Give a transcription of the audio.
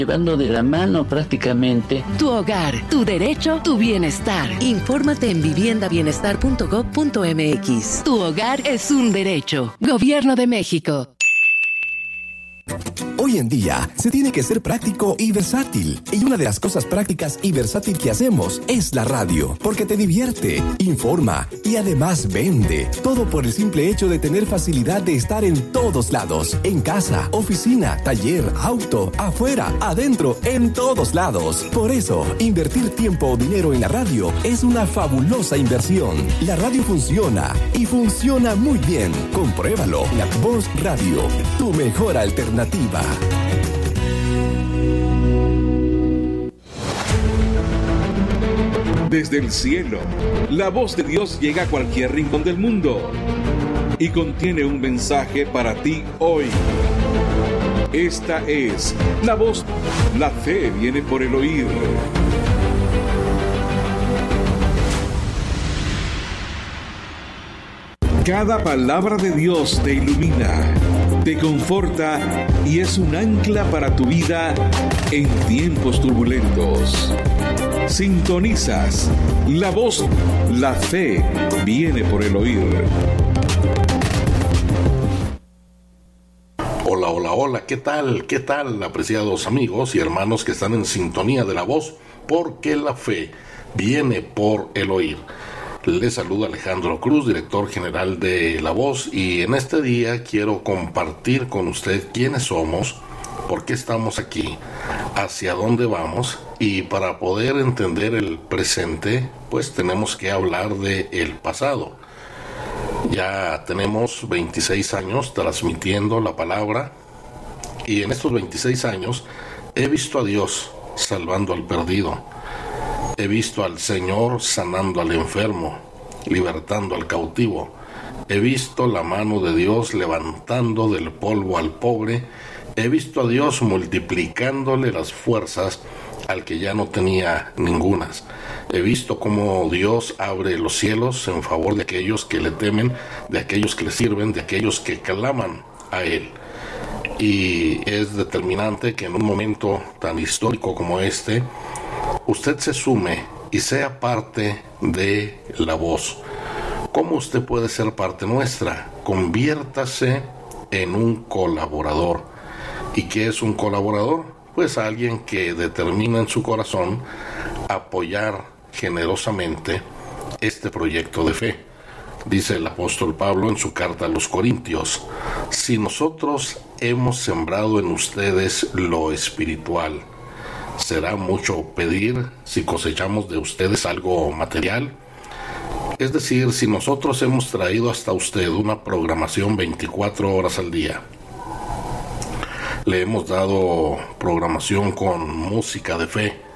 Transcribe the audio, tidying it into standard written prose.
llevando de la mano prácticamente. Tu hogar, tu derecho, tu bienestar. Infórmate en viviendabienestar.gov.mx. Tu hogar es un derecho. Gobierno de México. Hoy en día se tiene que ser práctico y versátil. Y una de las cosas prácticas y versátil que hacemos es la radio, porque te divierte, informa y además vende. Todo por el simple hecho de tener facilidad de estar en todos lados. En casa, oficina, taller, auto, afuera, adentro, en todos lados. Por eso, invertir tiempo o dinero en la radio es una fabulosa inversión. La radio funciona y funciona muy bien. Compruébalo. La Voz Radio, tu mejor alternativa. Desde el cielo, la voz de Dios llega a cualquier rincón del mundo y contiene un mensaje para ti hoy. Esta es la voz. La fe viene por el oír. Cada palabra de Dios te ilumina, te conforta y es un ancla para tu vida en tiempos turbulentos. Sintonizas la voz. La fe viene por el oír. Hola, hola, hola, ¿qué tal? ¿Qué tal, apreciados amigos y hermanos que están en sintonía de la voz? Porque la fe viene por el oír. Les saluda Alejandro Cruz, director general de La Voz, y en este día quiero compartir con usted quiénes somos, por qué estamos aquí, hacia dónde vamos, y para poder entender el presente, pues tenemos que hablar de el pasado. Ya tenemos 26 años transmitiendo la palabra, y en estos 26 años he visto a Dios salvando al perdido. He visto al Señor sanando al enfermo, libertando al cautivo. He visto la mano de Dios levantando del polvo al pobre. He visto a Dios multiplicándole las fuerzas al que ya no tenía ningunas. He visto cómo Dios abre los cielos en favor de aquellos que le temen, de aquellos que le sirven, de aquellos que claman a Él. Y es determinante que en un momento tan histórico como este, usted se sume y sea parte de La Voz. ¿Cómo usted puede ser parte nuestra? Conviértase en un colaborador. ¿Y qué es un colaborador? Pues alguien que determina en su corazón apoyar generosamente este proyecto de fe. Dice el apóstol Pablo en su carta a los Corintios: si nosotros hemos sembrado en ustedes lo espiritual, ¿será mucho pedir si cosechamos de ustedes algo material? Es decir, si nosotros hemos traído hasta usted una programación 24 horas al día, le hemos dado programación con música de fe,